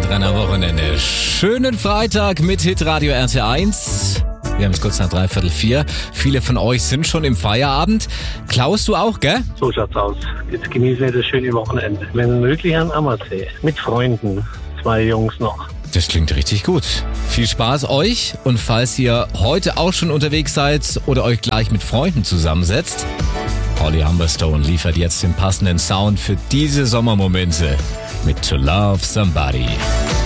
Wochenende. Schönen Freitag mit Hitradio RT1. Wir haben es kurz nach 3:45. Viele von euch sind schon im Feierabend. Klaus, du auch, gell? So schaut's aus. Jetzt genießen wir das schöne Wochenende. Wenn möglich am Ammersee. Mit Freunden. 2 Jungs noch. Das klingt richtig gut. Viel Spaß euch. Und falls ihr heute auch schon unterwegs seid oder euch gleich mit Freunden zusammensetzt, Holly Humberstone liefert jetzt den passenden Sound für diese Sommermomente mit To Love Somebody.